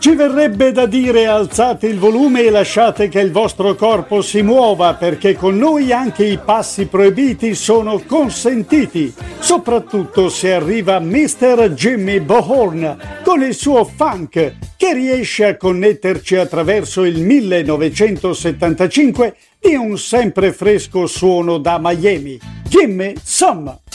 Ci verrebbe da dire alzate il volume e lasciate che il vostro corpo si muova, perché con noi anche i passi proibiti sono consentiti, soprattutto se arriva Mr. Jimmy Bohorn con il suo funk che riesce a connetterci attraverso il 1975 di un sempre fresco suono da Miami. Gimme Some!